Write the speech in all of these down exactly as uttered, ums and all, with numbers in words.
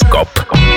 Гороскоп.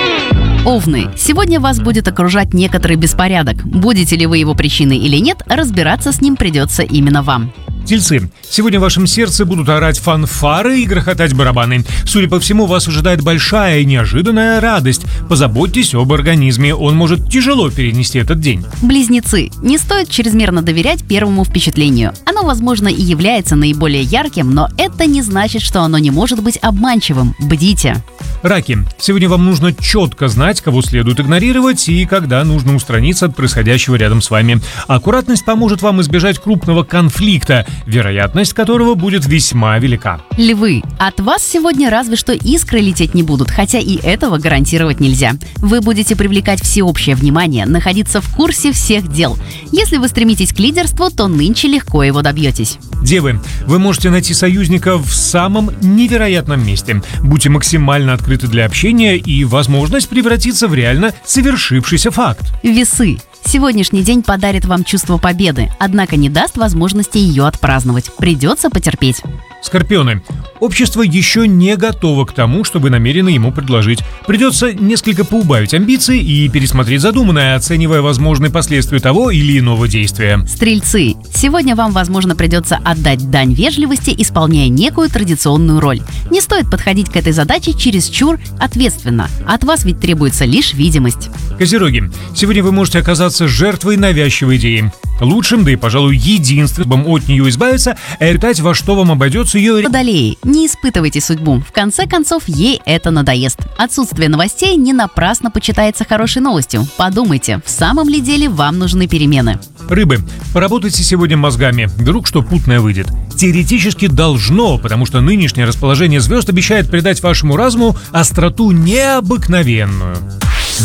Овны. Сегодня вас будет окружать некоторый беспорядок. Будете ли вы его причиной или нет, разбираться с ним придется именно вам. Тельцы. Сегодня в вашем сердце будут орать фанфары и грохотать барабаны. Судя по всему, вас ожидает большая и неожиданная радость. Позаботьтесь об организме, он может тяжело перенести этот день. Близнецы. Не стоит чрезмерно доверять первому впечатлению. Оно, возможно, и является наиболее ярким, но это не значит, что оно не может быть обманчивым. Бдите. Раки. Сегодня вам нужно четко знать, кого следует игнорировать и когда нужно устраниться от происходящего рядом с вами. Аккуратность поможет вам избежать крупного конфликта, вероятность которого будет весьма велика. Львы. От вас сегодня разве что искры лететь не будут, хотя и этого гарантировать нельзя. Вы будете привлекать всеобщее внимание, находиться в курсе всех дел. Если вы стремитесь к лидерству, то нынче легко его добьетесь. Девы. Вы можете найти союзника в самом невероятном месте. Будьте максимально открыты для общения, и возможность превратиться в реально совершившийся факт. Весы. Сегодняшний день подарит вам чувство победы, однако не даст возможности ее отпраздновать. Придется потерпеть. Скорпионы. Общество еще не готово к тому, что вы намерены ему предложить. Придется несколько поубавить амбиции и пересмотреть задуманное, оценивая возможные последствия того или иного действия. Стрельцы. Сегодня вам, возможно, придется отдать дань вежливости, исполняя некую традиционную роль. Не стоит подходить к этой задаче чересчур ответственно. От вас ведь требуется лишь видимость. Козероги. Сегодня вы можете оказаться жертвой навязчивой идеи. Лучшим, да и, пожалуй, единственным от нее избавиться, это во что вам обойдется ее... Водолеи. Не испытывайте судьбу. В конце концов, ей это надоест. Отсутствие новостей не напрасно почитается хорошей новостью. Подумайте, в самом ли деле вам нужны перемены. Рыбы. Поработайте сегодня мозгами. Вдруг что путное выйдет. Теоретически должно, потому что нынешнее расположение звезд обещает придать вашему разуму остроту необыкновенную.